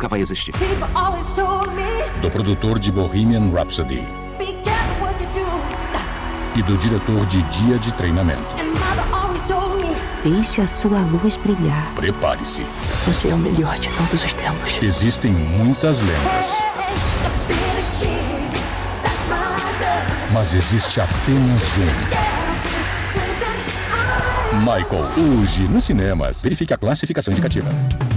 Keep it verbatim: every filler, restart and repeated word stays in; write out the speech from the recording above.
nunca vai existir. Do produtor de Bohemian Rhapsody e do diretor de Dia de Treinamento. Deixe a sua luz brilhar. Prepare-se. Você é o melhor de todos os tempos. Existem muitas lendas, mas existe apenas um. Michael, hoje nos cinemas. Verifique a classificação indicativa.